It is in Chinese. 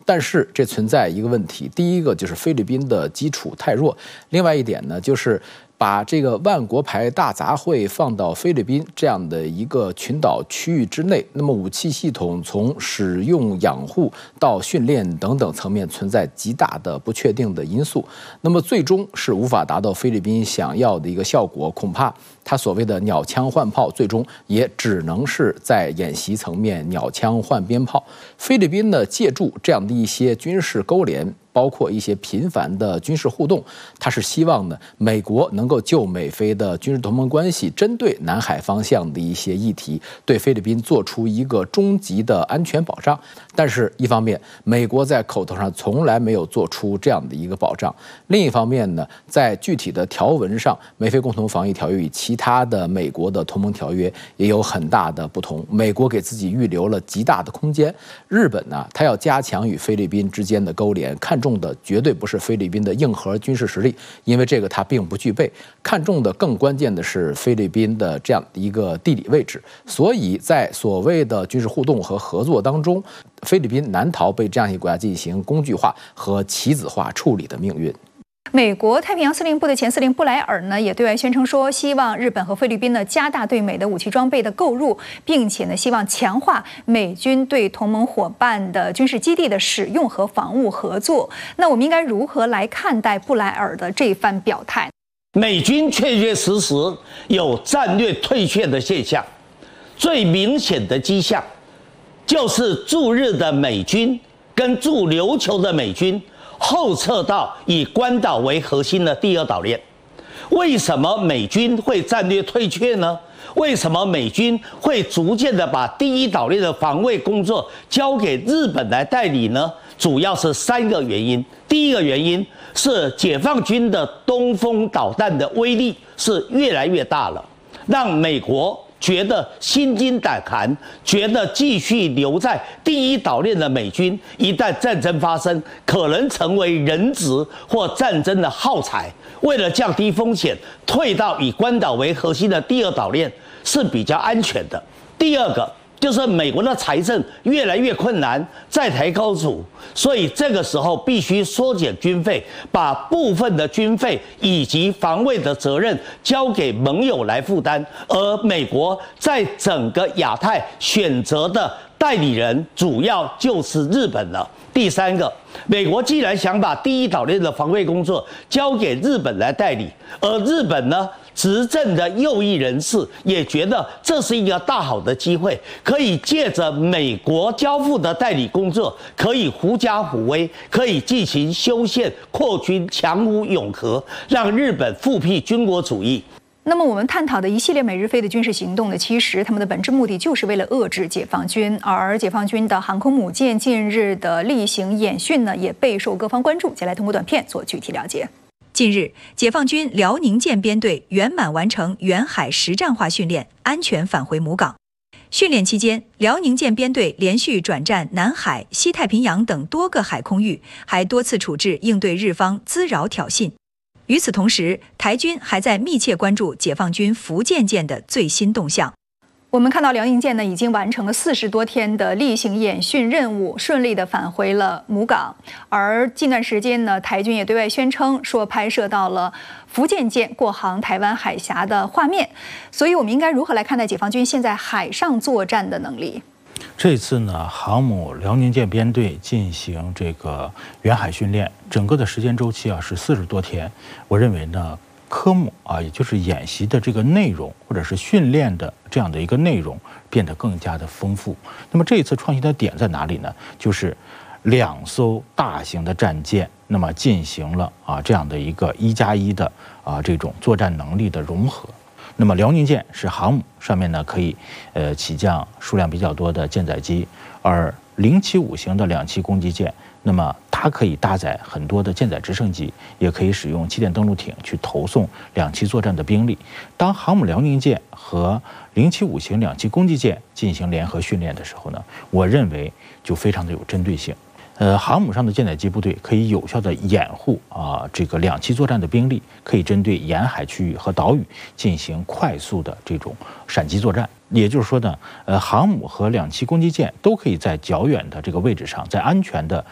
但是这存在一个问题，第一个就是菲律宾的基础太弱，另外一点呢就是把这个万国牌大杂烩放到菲律宾这样的一个群岛区域之内，那么武器系统从使用、养护到训练等等层面存在极大的不确定的因素，那么最终是无法达到菲律宾想要的一个效果，恐怕他所谓的鸟枪换炮，最终也只能是在演习层面鸟枪换鞭炮。菲律宾呢，借助这样的一些军事勾连，包括一些频繁的军事互动，他是希望呢，美国能够就美菲的军事同盟关系，针对南海方向的一些议题，对菲律宾做出一个终极的安全保障。但是，一方面，美国在口头上从来没有做出这样的一个保障；另一方面呢，在具体的条文上，美菲共同防御条约与其他的美国的同盟条约也有很大的不同。美国给自己预留了极大的空间。日本呢，它要加强与菲律宾之间的勾连，看重的绝对不是菲律宾的硬核军事实力，因为这个它并不具备。看重的更关键的是菲律宾的这样的一个地理位置。所以在所谓的军事互动和合作当中，菲律宾难逃被这样一个国家进行工具化和棋子化处理的命运。 美国太平洋司令部的前司令布莱尔呢，也对外宣称说，希望日本和菲律宾呢加大对美的武器装备的购入，并且呢希望强化美军对同盟伙伴的军事基地的使用和防务合作。那我们应该如何来看待布莱尔的这番表态？ 美军确确实实有战略退却的现象，最明显的迹象就是驻日的美军跟驻琉球的美军后撤到以关岛为核心的第二岛链。为什么美军会战略退却呢？为什么美军会逐渐的把第一岛链的防卫工作交给日本来代理呢？主要是3个原因。第一个原因是解放军的东风导弹的威力是越来越大了，让美国觉得心惊胆寒，觉得继续留在第一岛链的美军，一旦战争发生，可能成为人质或战争的耗材。为了降低风险，退到以关岛为核心的第二岛链是比较安全的。第二个就是美国的财政越来越困难，债台高筑，所以这个时候必须缩减军费，把部分的军费以及防卫的责任交给盟友来负担，而美国在整个亚太选择的代理人主要就是日本了。第三个，美国既然想把第一岛链的防卫工作交给日本来代理，而日本呢，执政的右翼人士也觉得这是一个大好的机会，可以借着美国交付的代理工作，可以狐假虎威，可以进行修宪、扩军、强武永和，让日本复辟军国主义。 那么我们探讨的一系列美日菲的军事行动呢，其实他们的本质目的就是为了遏制解放军，而解放军的航空母舰近日的例行演训呢，也备受各方关注。接下来通过短片做具体了解。 近日，解放军辽宁舰编队圆满完成远海实战化训练，安全返回母港。训练期间，辽宁舰编队连续转战南海、西太平洋等多个海空域，还多次处置应对日方滋扰挑衅。与此同时，台军还在密切关注解放军福建舰的最新动向。 我们看到辽宁舰呢已经完成了40多天的例行演训任务，顺利的返回了母港。而近段时间呢，台军也对外宣称说拍摄到了福建舰过航台湾海峡的画面。所以我们应该如何来看待解放军现在海上作战的能力？ 这次呢，航母辽宁舰编队进行这个远海训练，整个的时间周期是40多天。我认为呢，科目也就是演习的这个内容，或者是训练的这样的一个内容，变得更加的丰富。那么这一次创新的点在哪里呢？就是2艘大型的战舰，那么进行了这样的一个1+1的这种作战能力的融合。那么辽宁舰是航母，上面呢可以起降数量比较多的舰载机，而075型的2栖攻击舰，那么它可以搭载很多的舰载直升机，也可以使用气垫登陆艇去投送2栖作战的兵力。当航母辽宁舰和075型2栖攻击舰进行联合训练的时候呢，我认为就非常的有针对性。航母上的舰载机部队可以有效的掩护这个2栖作战的兵力，可以针对沿海区域和岛屿进行快速的这种闪击作战。也就是说呢，航母和2栖攻击舰都可以在较远的这个位置上，在安全的